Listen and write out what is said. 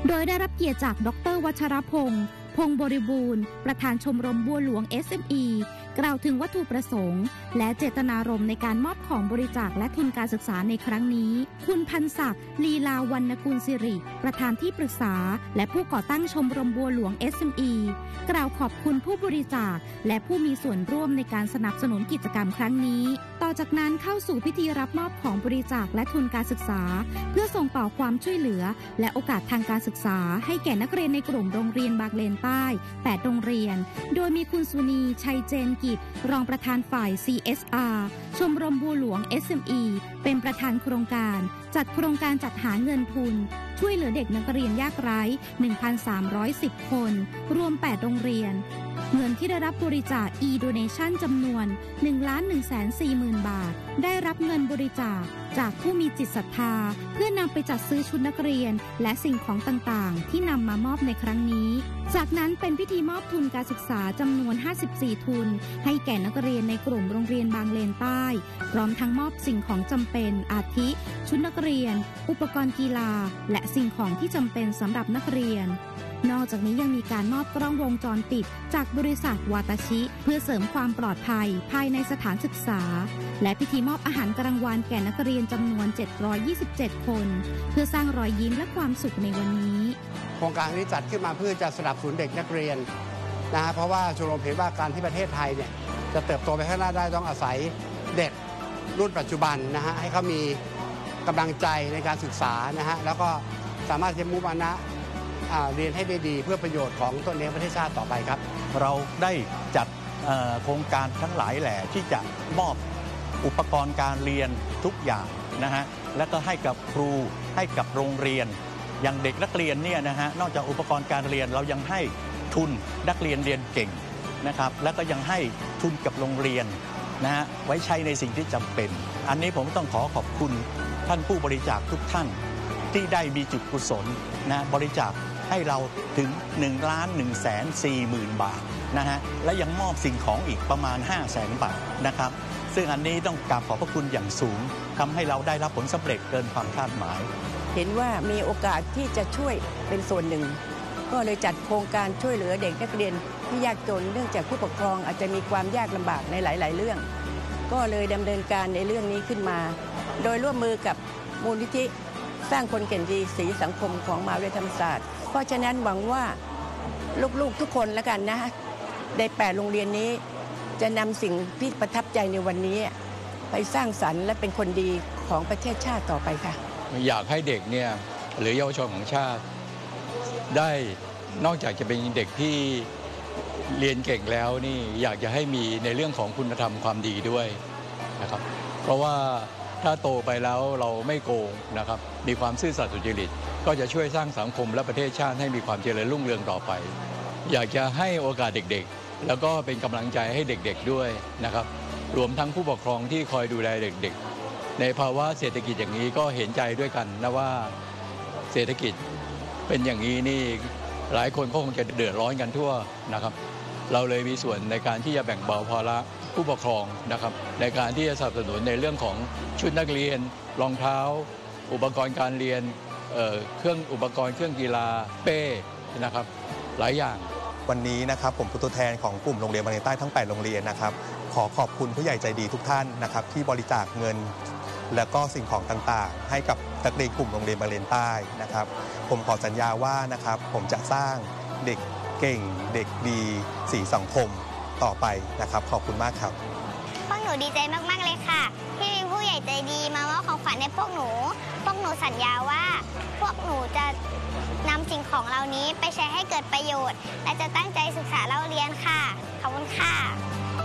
โดยได้รับเกียรติจากดร.วัชรพงษ์พงษ์บริบูรณ์ประธานชมรมบัวหลวง SME กล่าวถึงวัตถุประสงค์และเจตนารมณ์ในการมอบของบริจาคและทุนการศึกษาในครั้งนี้คุณพันศักดิ์ลีลาวรรณกุลสิริประธานที่ปรึกษาและผู้ก่อตั้งชมรมบัวหลวง SME กล่าวขอบคุณผู้บริจาคและผู้มีส่วนร่วมในการสนับสนุนกิจกรรมครั้งนี้ต่อจากนั้นเข้าสู่พิธีรับมอบของบริจาคและทุนการศึกษาเพื่อส่งต่อความช่วยเหลือและโอกาสทางการศึกษาให้แก่นักเรียนในกลุ่มโรงเรียนบางเลนใต้8โรงเรียนโดยมีคุณสุนีชัยเจนกิจรองประธานฝ่าย CSR ชมรมบัวหลวง SME เป็นประธานโครงการจัดโครงการจัดหาเงินทุนช่วยเหลือเด็กนักเรียนยากไร้ 1,310 คนรวม8โรงเรียนเงินที่ได้รับบริจาค e-donation จำนวน 1,140,000 บาทได้รับเงินบริจาคจากผู้มีจิตศรัทธาเพื่อนำไปจัดซื้อชุดนักเรียนและสิ่งของต่างๆที่นำมามอบในครั้งนี้จากนั้นเป็นพิธีมอบทุนการศึกษาจำนวน54ทุนให้แก่นักเรียนในกลุ่มโรงเรียนบางเลนใต้พร้อมทั้งมอบสิ่งของจำเป็นอาทิชุดนักเรียนอุปกรณ์กีฬาและสิ่งของที่จำเป็นสำหรับนักเรียนนอกจากนี้ยังมีการมอบกล้องวงจรปิดจากบริษัทวาตาชิเพื่อเสริมความปลอดภัยภายในสถานศึกษาและพิธีมอบอาหารกลางวันแก่นักเรียนจำนวน727คนเพื่อสร้างรอยยิ้มและความสุขในวันนี้โครงการนี้จัดขึ้นมาเพื่อจะสนับสนุนเด็กนักเรียนนะเพราะว่าชมรมเห็นว่าการที่ประเทศไทยเนี่ยจะเติบโตไปข้างหน้าได้ต้องอาศัยเด็กรุ่นปัจจุบันนะฮะให้เขามีกำลังใจในการศึกษานะฮะแล้วก็สามารถจะมุ่งมั่นเรียนให้ได้ดีเพื่อประโยชน์ของตนเองประเทศชาติต่อไปครับเราได้จัดโครงการทั้งหลายแหล่ที่จะมอบอุปกรณ์การเรียนทุกอย่างนะฮะแล้วก็ให้กับครูให้กับโรงเรียนอย่างเด็กนักเรียนเนี่ยนะฮะนอกจากอุปกรณ์การเรียนเรายังให้ทุนนักเรียนเรียนเก่งนะครับแล้วก็ยังให้ทุนกับโรงเรียนนะฮะไว้ใช้ในสิ่งที่จำเป็นอันนี้ผมต้องขอขอบคุณท่านผู้บริจาคทุกท่านที่ได้มีจุดกุศลนะบริจาคให้เราถึง 1,140,000 บาทนะฮะและยังมอบสิ่งของอีกประมาณ 500,000 บาทนะครับซึ่งอันนี้ต้องกราบขอบพระคุณอย่างสูงทำให้เราได้รับผลสำเร็จเกินความคาดหมายเห็นว่ามีโอกาสที่จะช่วยเป็นส่วนหนึ่งก็เลยจัดโครงการช่วยเหลือเด็กนักเรียนที่ยากจนเนื่องจากผู้ปกครองอาจจะมีความยากลำบากในหลายๆเรื่องก็เลยดำเนินการในเรื่องนี้ขึ้นมาโดยร่วมมือกับมูลนิธิสร้างคนเก่งดีสีสังคมของมหาวิทยาลัยธรรมศาสตร์เพราะฉะนั้นหวังว่าลูกๆทุกคนแล้วกันนะใน8โรงเรียนนี้จะนำสิ่งที่ประทับใจในวันนี้ไปสร้างสรรค์และเป็นคนดีของประเทศชาติต่อไปค่ะอยากให้เด็กเนี่ยหรือเยาวชนของชาติได้นอกจากจะเป็นเด็กที่เรียนเก่งแล้วนี่อยากจะให้มีในเรื่องของคุณธรรมความดีด้วยนะครับเพราะว่าถ้าโตไปแล้วเราไม่โกงนะครับมีความซื่อสัตย์สุจริตก็จะช่วยสร้างสังคมและประเทศชาติให้มีความเจริญรุ่งเรืองต่อไปอยากจะให้โอกาสเด็กๆแล้วก็เป็นกำลังใจให้เด็กๆด้วยนะครับรวมทั้งผู้ปกครองที่คอยดูแลเด็กๆในภาวะเศรษฐกิจอย่างนี้ก็เห็นใจด้วยกันนะว่าเศรษฐกิจเป็นอย่างนี้นี่หลายคนก็คงจะเดือดร้อนกันทั่วนะครับเราเลยมีส่วนในการที่จะแบ่งเบาภาระผู้ปกครองนะครับในการที่จะสนับสนุนในเรื่องของชุดนักเรียนรองเท้าอุปกรณ์การเรียนเครื่องอุปกรณ์เครื่องกีฬาเป้นะครับหลายอย่างวันนี้นะครับผมเป็นตัวแทนของกลุ่มโรงเรียนบางเลนใต้ทั้ง8โรงเรียนนะครับขอขอบคุณผู้ใหญ่ใจดีทุกท่านนะครับที่บริจาคเงินและก็สิ่งของต่างๆให้กับนักเรียนกลุ่มโรงเรียนบางเลนใต้นะครับผมขอสัญญาว่านะครับผมจะสร้างเด็กเก่งเด็กดีสีสังคมต่อไปนะครับขอบคุณมากครับพวกหนูดีใจมากๆเลยค่ะที่มีผู้ใหญ่ใจดีมามอบของขวัญให้พวกหนูสัญญาว่าพวกหนูจะนำสิ่งของเหล่านี้ไปใช้ให้เกิดประโยชน์และจะตั้งใจศึกษาเล่าเรียนค่ะขอบคุณค่ะ